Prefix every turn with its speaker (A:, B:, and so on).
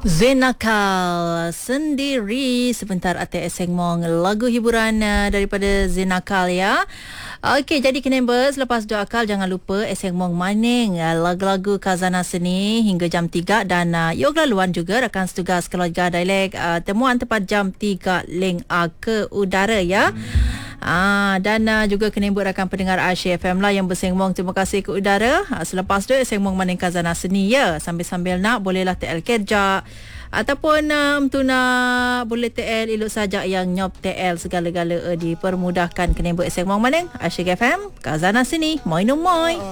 A: Zenakal sendiri sebentar ATS Sengmong, lagu hiburan daripada Zenakal ya. Okey, jadi Kenembers, lepas doa akal jangan lupa Sengmong maning lagu-lagu Khazanah Seni hingga jam 3 dan Yoga Luan juga rakan setugas keluarga dialek temuan tepat jam 3 link ke udara ya. Dan juga Kenembut rakan pendengar Asyik FM lah yang bersengmong, terima kasih ke udara. Selepas tu Sengmong maning Khazanah Seni ya. Sambil-sambil nak bolehlah TL kerja ataupun tuna boleh TL elok saja yang nyop TL segala-gala dipermudahkan. Kenembut Sengmong maning Asyik FM Khazanah Seni moi no moi.